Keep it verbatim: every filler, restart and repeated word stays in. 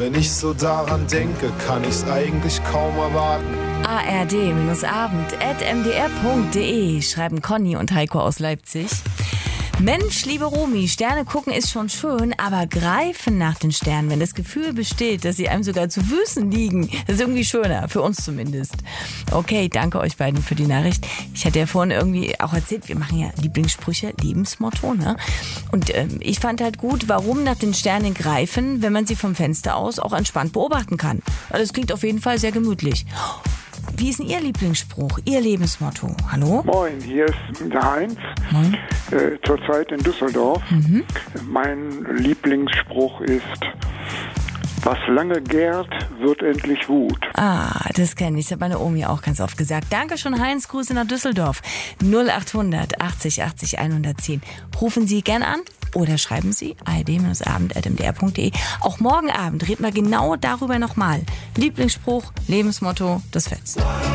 Wenn ich so daran denke, kann ich's eigentlich kaum erwarten. A R D-Abend at m d r punkt d e schreiben Conny und Heiko aus Leipzig. Mensch, liebe Romy, Sterne gucken ist schon schön, aber greifen nach den Sternen, wenn das Gefühl besteht, dass sie einem sogar zu Füßen liegen, das ist irgendwie schöner, für uns zumindest. Okay, danke euch beiden für die Nachricht. Ich hatte ja vorhin irgendwie auch erzählt, wir machen ja Lieblingssprüche, Lebensmotto, ne? Und ähm, ich fand halt gut, warum nach den Sternen greifen, wenn man sie vom Fenster aus auch entspannt beobachten kann. Das klingt auf jeden Fall sehr gemütlich. Wie ist denn Ihr Lieblingsspruch, Ihr Lebensmotto? Hallo? Moin, hier ist der Heinz, Moin. äh, zurzeit in Düsseldorf. Mhm. Mein Lieblingsspruch ist, was lange gärt, wird endlich Wut. Ah, das kenne ich. Das hat meine Omi auch ganz oft gesagt. Danke schon, Heinz. Grüße nach Düsseldorf. null acht hundert achtzig achtzig hundertzehn. Rufen Sie gern an oder schreiben Sie a r d-abend at m d r punkt d e. Auch morgen Abend reden wir genau darüber nochmal. Lieblingsspruch, Lebensmotto, das fetzt.